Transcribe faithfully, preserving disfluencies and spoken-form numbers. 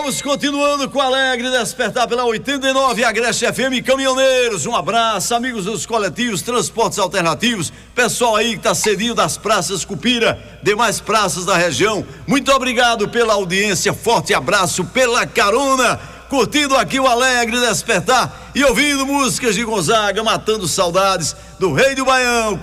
Vamos continuando com Alegre Despertar pela oitenta e nove Agreste F M. Caminhoneiros, um abraço, amigos dos coletivos, transportes alternativos, pessoal aí que tá cedinho das praças Cupira, demais praças da região, muito obrigado pela audiência, forte abraço, pela carona, curtindo aqui o Alegre Despertar e ouvindo músicas de Gonzaga, matando saudades do Rei do Baião.